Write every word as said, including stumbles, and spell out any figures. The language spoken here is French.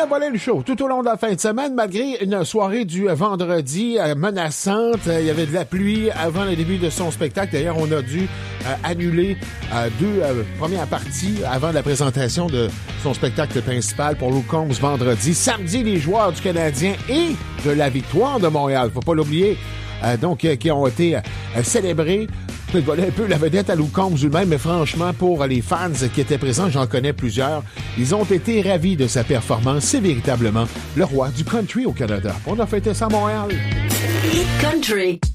a volé le show tout au long de la fin de semaine, malgré une soirée du vendredi euh, menaçante. Euh, il y avait de la pluie avant le début de son spectacle. D'ailleurs, on a dû euh, annuler euh, deux euh, premières parties avant la présentation de son spectacle principal pour Luke Combs vendredi. Samedi, les joueurs du Canadien et de la Victoire de Montréal, faut pas l'oublier, euh, donc euh, qui ont été euh, célébrés. Je vais voler un peu la vedette à Luke Combs lui-même, mais franchement, pour les fans qui étaient présents, j'en connais plusieurs, ils ont été ravis de sa performance. C'est véritablement le roi du country au Canada. On a fêté ça à Montréal. Hit Country.